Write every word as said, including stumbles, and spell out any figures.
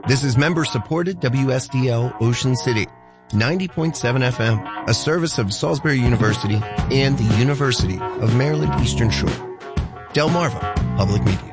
This is member-supported W S D L Ocean City, ninety point seven F M, a service of Salisbury University and the University of Maryland Eastern Shore. Delmarva Public Media.